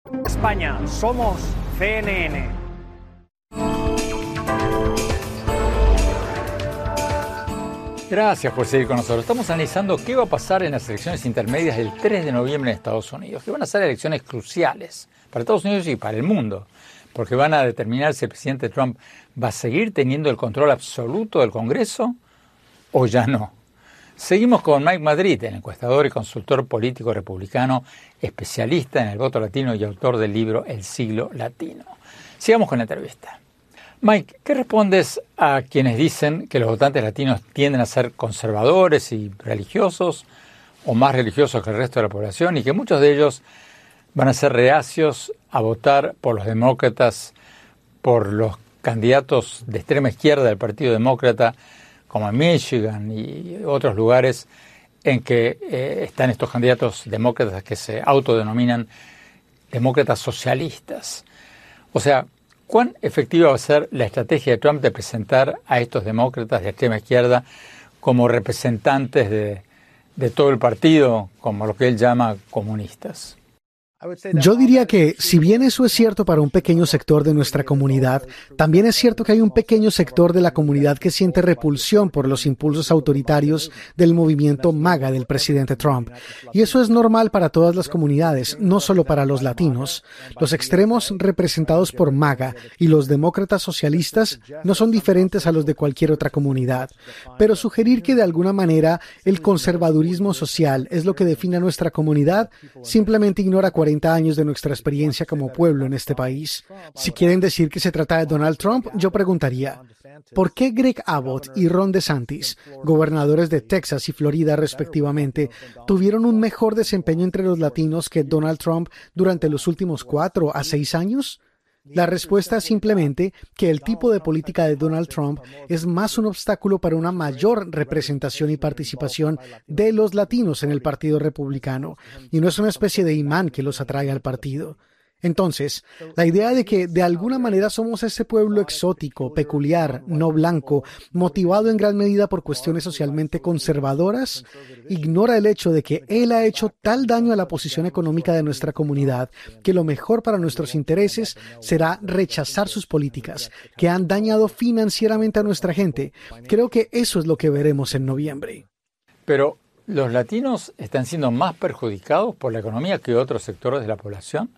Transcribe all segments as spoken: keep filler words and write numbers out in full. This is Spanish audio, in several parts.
España, somos C N N. Gracias por seguir con nosotros. Estamos analizando qué va a pasar en las elecciones intermedias del tres de noviembre en Estados Unidos, que van a ser elecciones cruciales para Estados Unidos y para el mundo, porque van a determinar si el presidente Trump va a seguir teniendo el control absoluto del Congreso o ya no. Seguimos con Mike Madrid, el encuestador y consultor político republicano, especialista en el voto latino y autor del libro El siglo latino. Sigamos con la entrevista. Mike, ¿qué respondes a quienes dicen que los votantes latinos tienden a ser conservadores y religiosos, o más religiosos que el resto de la población, y que muchos de ellos van a ser reacios a votar por los demócratas, por los candidatos de extrema izquierda del Partido Demócrata, como en Michigan y otros lugares en que eh, están estos candidatos demócratas que se autodenominan demócratas socialistas? O sea, ¿cuán efectiva va a ser la estrategia de Trump de presentar a estos demócratas de extrema izquierda como representantes de, de todo el partido, como lo que él llama comunistas? Yo diría que, si bien eso es cierto para un pequeño sector de nuestra comunidad, también es cierto que hay un pequeño sector de la comunidad que siente repulsión por los impulsos autoritarios del movimiento MAGA del presidente Trump. Y eso es normal para todas las comunidades, no solo para los latinos. Los extremos representados por MAGA y los demócratas socialistas no son diferentes a los de cualquier otra comunidad. Pero sugerir que de alguna manera el conservadurismo social es lo que define a nuestra comunidad simplemente ignora cuarenta años de nuestra experiencia como pueblo en este país. Si quieren decir que se trata de Donald Trump, yo preguntaría, ¿por qué Greg Abbott y Ron DeSantis, gobernadores de Texas y Florida respectivamente, tuvieron un mejor desempeño entre los latinos que Donald Trump durante los últimos cuatro a seis años? La respuesta es simplemente que el tipo de política de Donald Trump es más un obstáculo para una mayor representación y participación de los latinos en el Partido Republicano, y no es una especie de imán que los atrae al partido. Entonces, la idea de que de alguna manera somos ese pueblo exótico, peculiar, no blanco, motivado en gran medida por cuestiones socialmente conservadoras, ignora el hecho de que él ha hecho tal daño a la posición económica de nuestra comunidad que lo mejor para nuestros intereses será rechazar sus políticas, que han dañado financieramente a nuestra gente. Creo que eso es lo que veremos en noviembre. Pero, ¿los latinos están siendo más perjudicados por la economía que otros sectores de la población?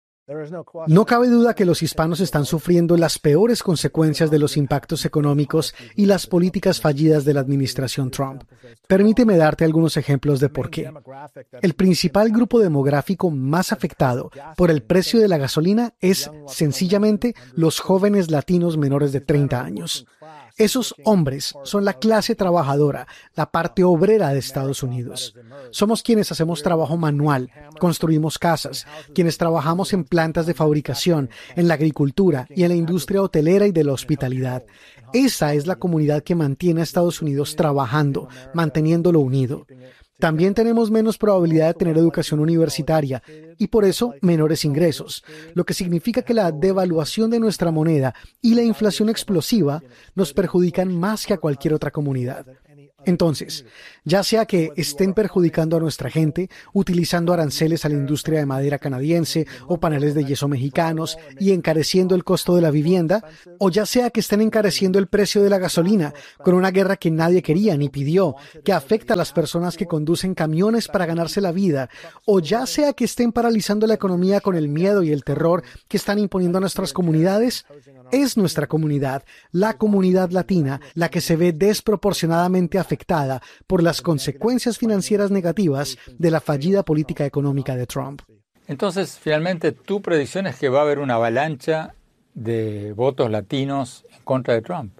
No cabe duda que los hispanos están sufriendo las peores consecuencias de los impactos económicos y las políticas fallidas de la administración Trump. Permíteme darte algunos ejemplos de por qué. El principal grupo demográfico más afectado por el precio de la gasolina es, sencillamente, los jóvenes latinos menores de treinta años. Esos hombres son la clase trabajadora, la parte obrera de Estados Unidos. Somos quienes hacemos trabajo manual, construimos casas, quienes trabajamos en plantas de fabricación, en la agricultura y en la industria hotelera y de la hospitalidad. Esa es la comunidad que mantiene a Estados Unidos trabajando, manteniéndolo unido. También tenemos menos probabilidad de tener educación universitaria y por eso menores ingresos, lo que significa que la devaluación de nuestra moneda y la inflación explosiva nos perjudican más que a cualquier otra comunidad. Entonces, ya sea que estén perjudicando a nuestra gente, utilizando aranceles a la industria de madera canadiense o paneles de yeso mexicanos y encareciendo el costo de la vivienda, o ya sea que estén encareciendo el precio de la gasolina con una guerra que nadie quería ni pidió, que afecta a las personas que conducen camiones para ganarse la vida, o ya sea que estén paralizando la economía con el miedo y el terror que están imponiendo a nuestras comunidades, es nuestra comunidad, la comunidad latina, la que se ve desproporcionadamente afectada por las consecuencias financieras negativas de la fallida política económica de Trump. Entonces, finalmente, tu predicción es que va a haber una avalancha de votos latinos en contra de Trump.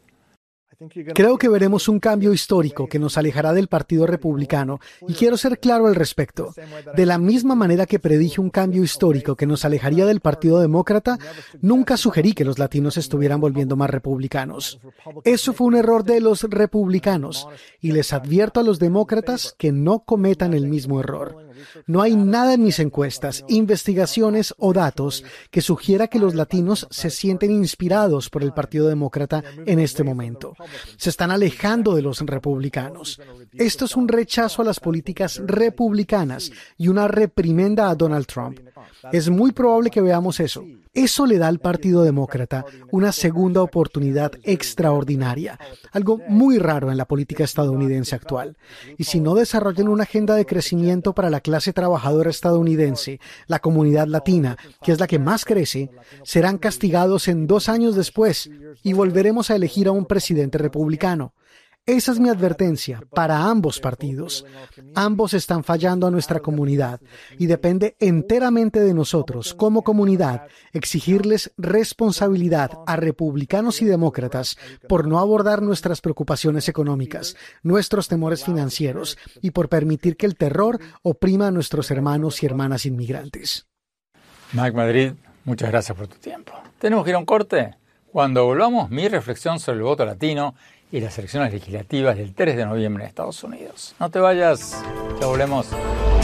Creo que veremos un cambio histórico que nos alejará del Partido Republicano y quiero ser claro al respecto. De la misma manera que predije un cambio histórico que nos alejaría del Partido Demócrata, nunca sugerí que los latinos estuvieran volviendo más republicanos. Eso fue un error de los republicanos y les advierto a los demócratas que no cometan el mismo error. No hay nada en mis encuestas, investigaciones o datos que sugiera que los latinos se sienten inspirados por el Partido Demócrata en este momento. Se están alejando de los republicanos. Esto es un rechazo a las políticas republicanas y una reprimenda a Donald Trump. Es muy probable que veamos eso. Eso le da al Partido Demócrata una segunda oportunidad extraordinaria, algo muy raro en la política estadounidense actual. Y si no desarrollan una agenda de crecimiento para la clase trabajadora estadounidense, la comunidad latina, que es la que más crece, serán castigados en dos años después y volveremos a elegir a un presidente republicano. Esa es mi advertencia para ambos partidos. Ambos están fallando a nuestra comunidad y depende enteramente de nosotros, como comunidad, exigirles responsabilidad a republicanos y demócratas por no abordar nuestras preocupaciones económicas, nuestros temores financieros y por permitir que el terror oprima a nuestros hermanos y hermanas inmigrantes. Mike Madrid, muchas gracias por tu tiempo. Tenemos que ir a un corte. Cuando volvamos, mi reflexión sobre el voto latino y las elecciones legislativas del tres de noviembre en Estados Unidos. No te vayas, ya volvemos.